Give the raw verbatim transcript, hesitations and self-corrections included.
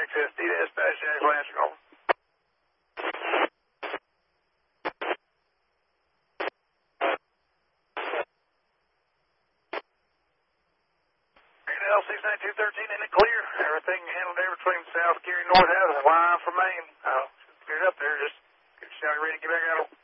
S D dispatch, Jack Lansing, over. L six nine two thirteen in the clear. Everything handled there between South Geary and North House. Line for Maine. Uh, cleared up there. Just get shot ready to get back out.